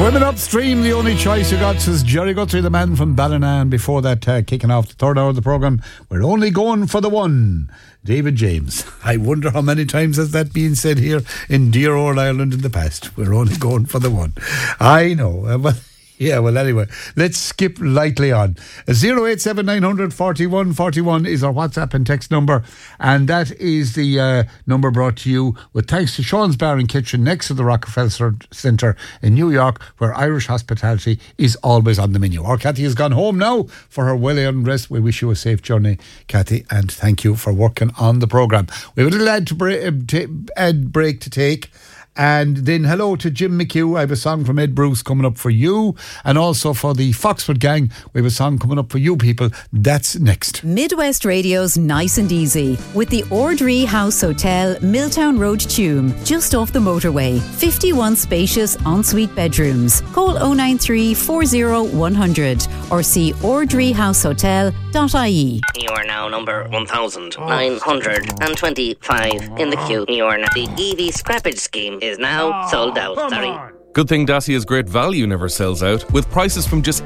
Swimming upstream, the only choice you got, says Jerry Guthrie, the man from Ballina. And before that, kicking off the third hour of the programme, we're only going for the one. David James. I wonder how many times has that been said here in dear old Ireland in the past. We're only going for the one. I know, but... Yeah, well, anyway, let's skip lightly on. 087 900 41 41 is our WhatsApp and text number, and that is the number brought to you with thanks to Sean's Bar and Kitchen next to the Rockefeller Centre in New York, where Irish hospitality is always on the menu. Our Cathy has gone home now for her well-earned rest. We wish you a safe journey, Cathy, and thank you for working on the programme. We have a little ad break to take. And then hello to Jim McHugh. I have a song from Ed Bruce coming up for you. And also for the Foxford gang, we have a song coming up for you people. That's next. Midwest Radio's Nice and Easy with the Ordree House Hotel, Milltown Road, Tuam, just off the motorway. 51 spacious ensuite bedrooms. Call 093 40 100 or see ordreehousehotel.ie. You are now number 1,925 in the queue. You are now the EV scrappage scheme is now sold out. Sorry. Good thing Dacia's great value never sells out, with prices from just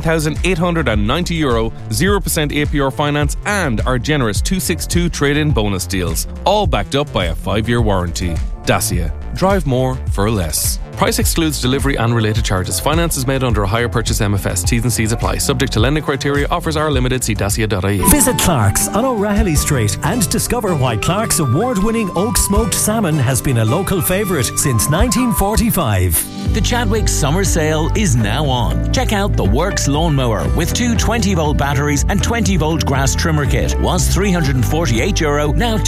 €18,890, 0% APR finance and our generous 262 trade-in bonus deals, all backed up by a 5-year warranty. Dacia. Drive more for less. Price excludes delivery and related charges. Finance is made under a hire purchase MFS. T's and C's apply. Subject to lending criteria. Offers are limited. See dacia.ie. Visit Clark's on O'Rahilly Street and discover why Clark's award-winning oak smoked salmon has been a local favourite since 1945. The Chadwicks summer sale is now on. Check out the Works lawnmower with two 20-volt batteries and 20-volt grass trimmer kit. Was €348, now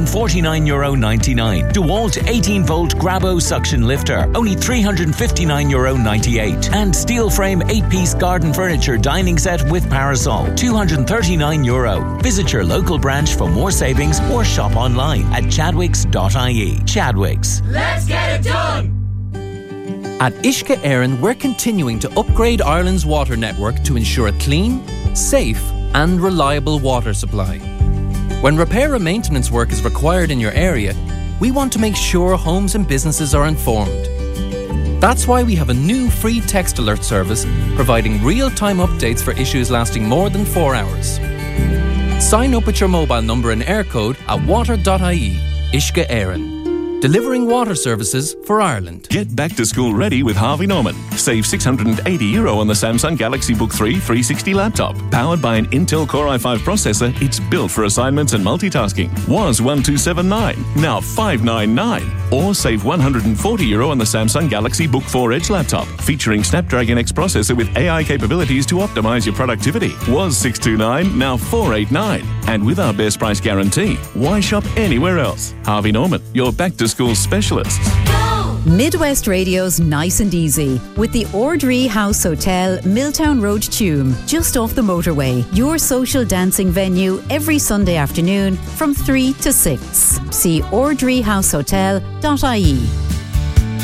€249.99. DeWalt 18-volt Grabo suction lifter, only €359.98. And steel frame 8-piece garden furniture dining set with parasol, €239. Visit your local branch for more savings or shop online at chadwicks.ie. Chadwicks. Let's get it done! At Uisce Éireann, we're continuing to upgrade Ireland's water network to ensure a clean, safe and reliable water supply. When repair and maintenance work is required in your area, we want to make sure homes and businesses are informed. That's why we have a new free text alert service providing real-time updates for issues lasting more than 4 hours. Sign up with your mobile number and air code at water.ie. Uisce Éireann. Delivering water services for Ireland. Get back to school ready with Harvey Norman. Save €680 on the Samsung Galaxy Book 3 360 laptop. Powered by an Intel Core i5 processor, it's built for assignments and multitasking. Was $1,279, now $599. Or save €140 on the Samsung Galaxy Book 4 Edge laptop, featuring Snapdragon X processor with AI capabilities to optimize your productivity. Was $629, now $489. And with our best price guarantee, why shop anywhere else? Harvey Norman, your back-to-school specialists. Midwest Radio's Nice and Easy with the Ordree House Hotel, Milltown Road, Tuam, just off the motorway. Your social dancing venue every Sunday afternoon from 3 to 6. See ordreehousehotel.ie.